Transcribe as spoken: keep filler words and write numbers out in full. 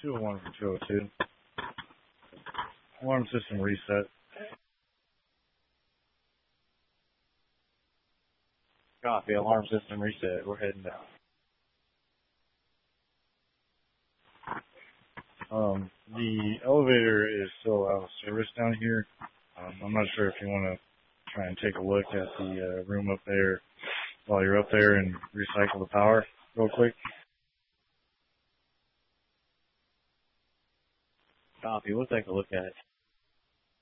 two oh one for two oh two. Alarm system reset. Copy. Alarm system reset. We're heading down. Um, the elevator is still out of service down here. Um, I'm not sure if you want to try and take a look at the uh, room up there while you're up there and recycle the power real quick. Copy. We'll take a look at it.